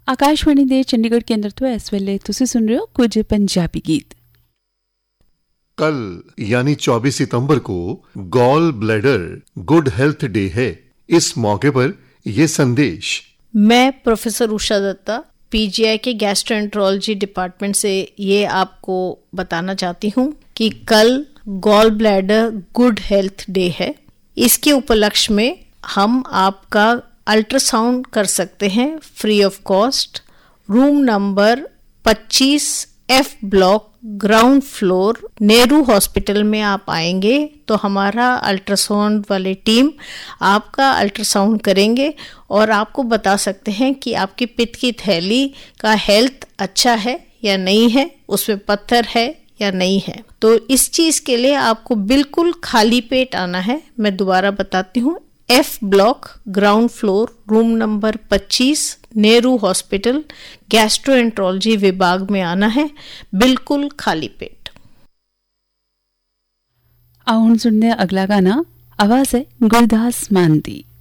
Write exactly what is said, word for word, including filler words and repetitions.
ਆਕਾਸ਼ਵਾਣੀ ਦੇ ਚੰਡੀਗੜ੍ਹ ਕੇਂਦਰ ਤੋਂ ਇਸ ਵੇਲੇ ਤੁਸੀਂ ਸੁਣ ਰਹੇ ਹੋ ਕੁਝ ਪੰਜਾਬੀ ਗੀਤ। कल यानी चौबीस सितंबर को gall bladder good health day है। इस मौके पर ये संदेश मैं प्रोफेसर उषा दत्ता पीजीआई के गैस्ट्रोएंटरोलॉजी डिपार्टमेंट से ये आपको बताना चाहती हूँ कि कल gall bladder good health day है। इसके उपलक्ष्य में हम आपका अल्ट्रासाउंड कर सकते हैं free of cost. Room number पच्चीस F block ground floor Nehru hospital में आप आएंगे तो हमारा अल्ट्रासाउंड वाली टीम आपका अल्ट्रासाउंड करेंगे और आपको बता सकते हैं कि आपकी पित्त की थैली का हेल्थ अच्छा है या नहीं है, उसमें पत्थर है या नहीं है। तो इस चीज़ के लिए आपको बिल्कुल खाली पेट आना है। मैं दोबारा बताती हूँ, F block ground floor room number पच्चीस नेहरू हॉस्पिटल गैस्ट्रोएंटरोलॉजी विभाग में आना है, बिल्कुल खाली पेट। आओ सुनने अगला गाना। आवाज है गुरदास मान दी।